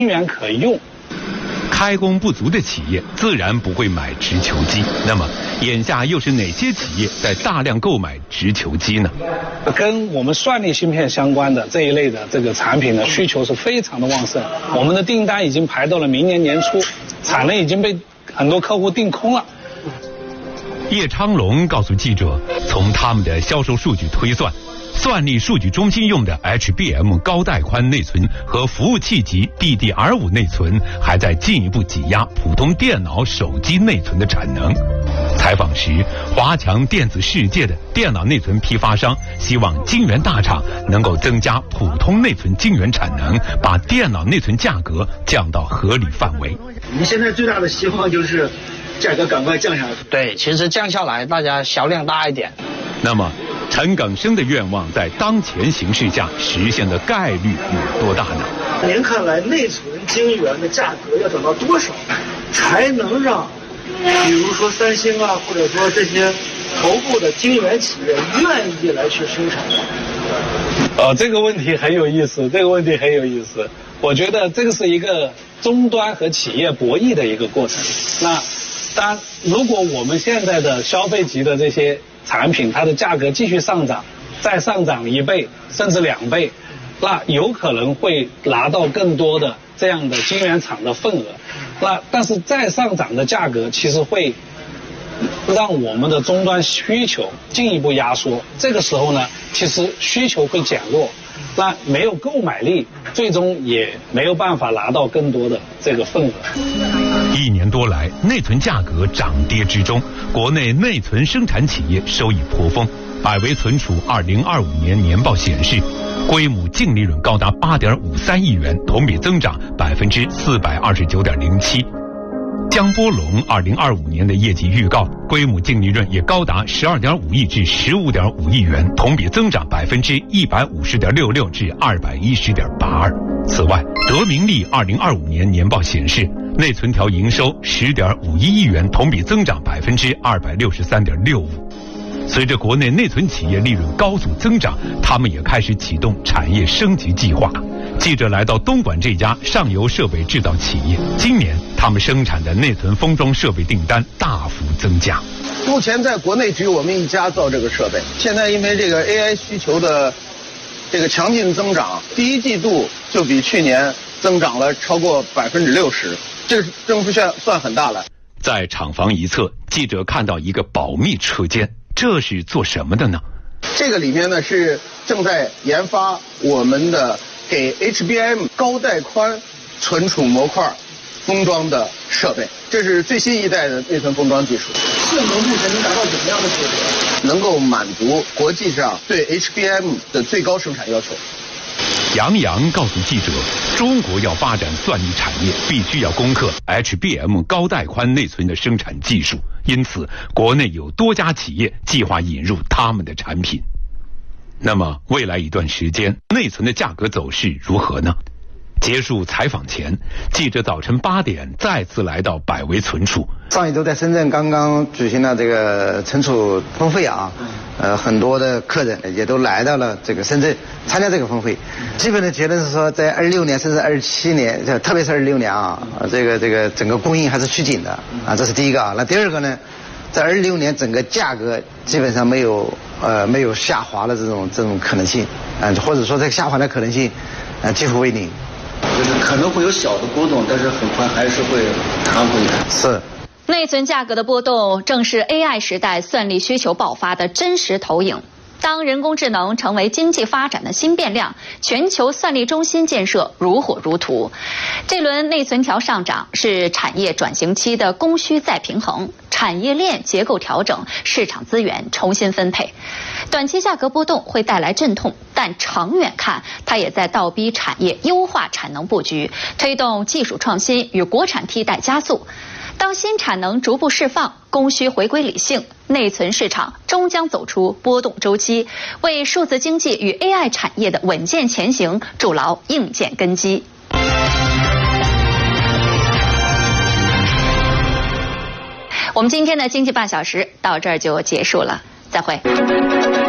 源可用。 开工不足的企业自然不会买直球机，那么眼下又是哪些企业在大量购买直球机呢？ 跟我们算力芯片相关的这一类的这个产品的需求是非常的旺盛，我们的订单已经排到了明年年初，产能已经被很多客户订空了。 叶昌龙告诉记者，从他们的销售数据推算，算力数据中心用的 HBM 高带宽内存和服务器级 DDR5 内存还在进一步挤压普通电脑、手机内存的产能。采访时，华强电子世界的电脑内存批发商希望晶圆大厂能够增加普通内存晶圆产能，把电脑内存价格降到合理范围。 我们现在最大的希望就是价格赶快降下来。 对，其实降下来，大家销量大一点。 那么陈耿生的愿望在当前形势下实现的概率有多大呢？ 您看来内存晶圆的价格要涨到多少，才能让比如说三星啊，或者说这些头部的晶圆企业愿意来去生产？ 这个问题很有意思，我觉得这个是一个终端和企业博弈的一个过程。那当然，如果我们现在的消费级的这些产品，它的价格继续上涨，再上涨1倍甚至2倍，那有可能会拿到更多的这样的晶圆厂的份额。但是再上涨的价格其实会让我们的终端需求进一步压缩。这个时候呢，其实需求会减弱，那没有购买力，最终也没有办法拿到更多的这个份额。 1年多来，内存价格涨跌之中，国内内存生产企业收益颇丰。百威存储2025年年报显示，规模净利润高达8.53亿元，同比增长429.07%。江波龙2025年的业绩预告，规模净利润也高达12.5亿至15.5亿元，同比增长150.66%至210.82%。此外，德明利2025年年报显示，内存条营收10.51亿元，同比增长263.65%。随着国内内存企业利润高速增长，他们也开始启动产业升级计划。记者来到东莞这家上游设备制造企业，今年他们生产的内存封装设备订单大幅增加。 目前在国内只有我们一家造这个设备，现在因为这个 AI 需求的这个强劲增长，第1季度就比去年增长了超过60%，这增幅算很大了。 在厂房一侧，记者看到一个保密车间，这是做什么的呢？ 这个里面呢是正在研发我们的给 HBM 高带宽存储模块封装的设备，这是最新一代的内存封装技术。 性能目前能达到怎么样的水平？ 能够满足国际上对 HBM 的最高生产要求。 杨洋告诉记者，中国要发展算力产业，必须要攻克 HBM 高带宽内存的生产技术，因此国内有多家企业计划引入他们的产品。那么未来一段时间，内存的价格走势如何呢？结束采访前，记者早晨8点再次来到百威存储。 上一周在深圳刚刚举行了这个存储峰会啊，很多的客人也都来到了这个深圳参加这个峰会。基本的结论是说，在26年甚至27年，特别是26年啊，这个整个供应还是趋紧的啊，这是第一个啊。那第二个呢，在26年整个价格基本上没有下滑的这种可能性啊，或者说这个下滑的可能性几乎为零。 就是可能会有小的波动，但是很快还是会弹回来。 是。 内存价格的波动正是 AI 时代算力需求爆发的真实投影。当人工智能成为经济发展的新变量，全球算力中心建设如火如荼。这轮内存条上涨是产业转型期的供需再平衡，产业链结构调整，市场资源重新分配。短期价格波动会带来阵痛，但长远看，它也在倒逼产业优化产能布局，推动技术创新与国产替代加速。当新产能逐步释放，供需回归理性，内存市场终将走出波动周期，为数字经济与 AI 产业的稳健前行筑牢硬件根基。我们今天的经济半小时到这儿就结束了，再会。